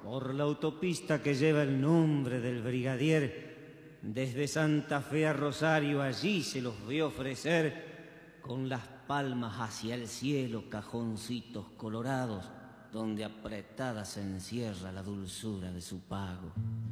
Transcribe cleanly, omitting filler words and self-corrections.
por la autopista que lleva el nombre del brigadier, desde Santa Fe a Rosario, allí se los vio ofrecer, con las palmas hacia el cielo, cajoncitos colorados, donde apretada se encierra la dulzura de su pago.